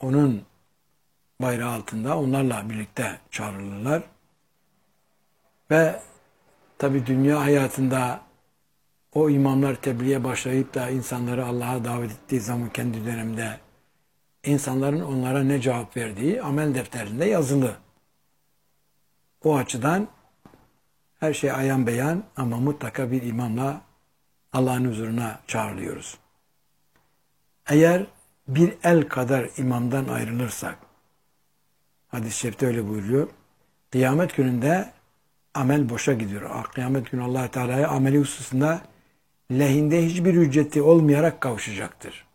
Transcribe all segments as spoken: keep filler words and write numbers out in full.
onun bayrağı altında onlarla birlikte çağrılırlar. Ve tabi dünya hayatında o imamlar tebliğe başlayıp da insanları Allah'a davet ettiği zaman kendi döneminde insanların onlara ne cevap verdiği amel defterinde yazılı. O açıdan her şey ayan beyan ama mutlaka bir imamla Allah'ın huzuruna çağrılıyoruz. Eğer bir el kadar imamdan ayrılırsak, hadis-i şerifte öyle buyuruyor, kıyamet gününde amel boşa gidiyor. Kıyamet günü Allah Teala'ya ameli hususunda lehinde hiçbir ücreti olmayarak kavuşacaktır.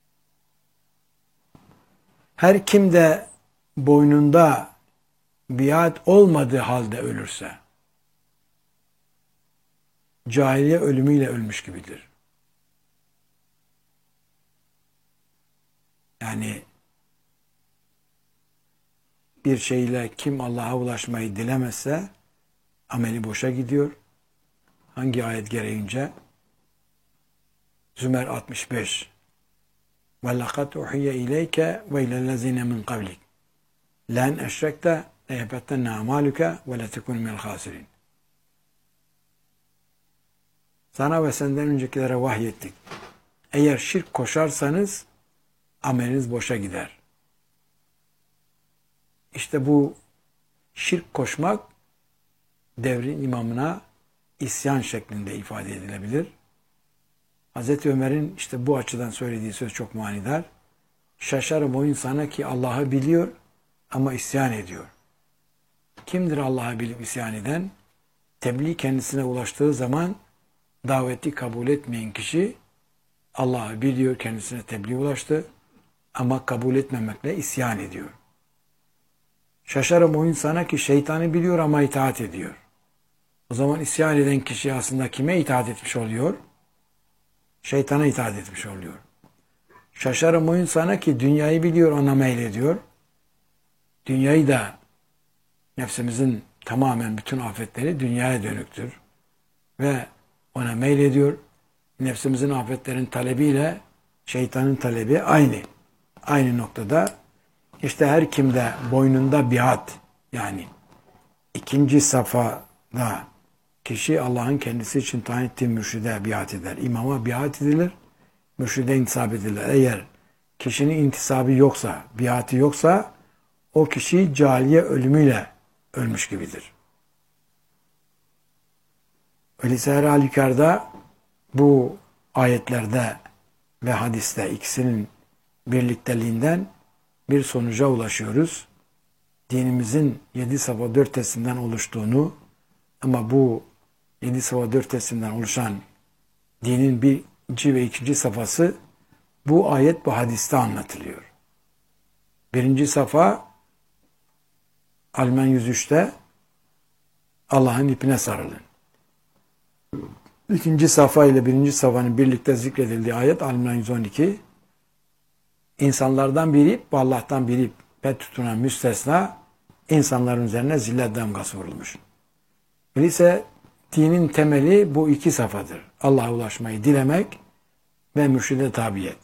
Her kim de boynunda biat olmadığı halde ölürse, cahiliye ölümüyle ölmüş gibidir. Yani bir şeyle kim Allah'a ulaşmayı dilemezse ameli boşa gidiyor. Hangi ayet gereğince? Zümer altmış beş. وَلَقَدْ اُحِيَّ اِلَيْكَ وَاِلَى الَّذ۪ينَ مِنْ قَبْلِكَ لَنْ اَشْرَكْتَ لَيَبَتَّنَّ اَعْمَالُكَ وَلَتَكُنْ مِنَ الْخَاسِرِينَ. Sana ve senden öncekilere vahyettik. Eğer şirk koşarsanız ameliniz boşa gider. İşte bu şirk koşmak devrin imamına isyan şeklinde ifade edilebilir. Hazreti Ömer'in işte bu açıdan söylediği söz çok manidar. Şaşarım o insana ki Allah'ı biliyor ama isyan ediyor. Kimdir Allah'ı bilip isyan eden? Tebliğ kendisine ulaştığı zaman daveti kabul etmeyen kişi Allah'ı biliyor, kendisine tebliğ ulaştı ama kabul etmemekle isyan ediyor. Şaşarım o insana ki şeytanı biliyor ama itaat ediyor. O zaman isyan eden kişi aslında kime itaat etmiş oluyor? Şeytana itaat etmiş oluyor. Şaşarım o insana ki dünyayı biliyor, ona meylediyor. Dünyayı da nefsimizin tamamen bütün afetleri dünyaya dönüktür. Ve ona meylediyor. Nefsimizin afetlerin talebiyle şeytanın talebi aynı. Aynı noktada işte her kimde boynunda biat, yani ikinci safhada kişi Allah'ın kendisi için tayin ettiği mürşide biat eder. İmama biat edilir, mürşide intisap edilir. Eğer kişinin intisabı yoksa, biatı yoksa o kişi cahiliye ölümüyle ölmüş gibidir. Öyleyse her halükarda bu ayetlerde ve hadiste ikisinin birlikteliğinden bir sonuca ulaşıyoruz. Dinimizin yedi safa dört tesimden oluştuğunu ama bu yedi safa dört tesimden oluşan dinin birinci ve ikinci safhası bu ayet bu hadiste anlatılıyor. Birinci safa Alman yüz üçte Allah'ın ipine sarılın. İkinci safa ile birinci safhanın birlikte zikredildiği ayet Alman yüz on iki. İnsanlardan biri, Allah'tan biri pet tutunan müstesna insanların üzerine zillet damgası vurulmuş. Öyleyse dinin temeli bu iki safhadır. Allah'a ulaşmayı dilemek ve mürşide tabiyet.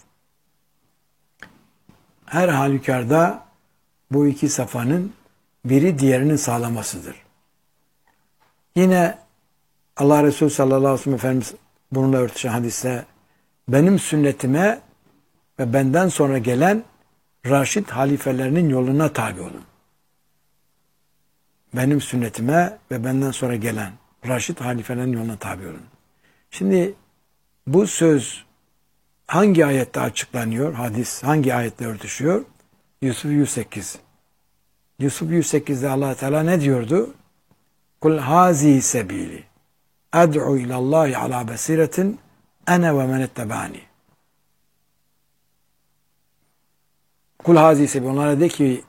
Her halükarda bu iki safhanın biri diğerinin sağlamasıdır. Yine Allah Resulü sallallahu aleyhi ve sellem Efendimiz bununla örtüşen hadiste benim sünnetime ve benden sonra gelen Raşid halifelerinin yoluna tabi olun. Benim sünnetime ve benden sonra gelen Raşid halifelerin yoluna tabi olun. Şimdi bu söz hangi ayette açıklanıyor? Hadis hangi ayette örtüşüyor? Yusuf yüz sekiz. Yusuf yüz sekizde Allah Teala ne diyordu? Kul hazi sebili ad'u ilallahi ala basiretin ene ve men ettebani. Kul hazi sebili, onlara de ki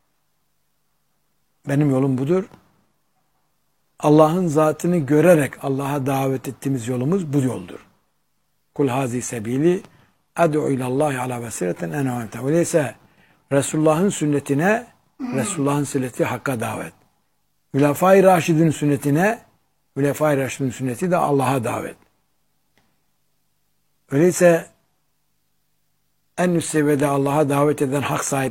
benim yolum budur. Allah'ın zatını görerek Allah'a davet ettiğimiz yolumuz bu yoldur. Kul hazi sebili ad'u ilallahi ala basiretin ene ve men ettebani. Öyleyse Resulullah'ın sünnetine, Resulullah'ın sünneti hakka davet. Hülefai Raşid'in sünnetine, Hülefai Raşid'in sünneti de Allah'a davet. Öyleyse en üst seviyede Allah'a davet eden hak sahibi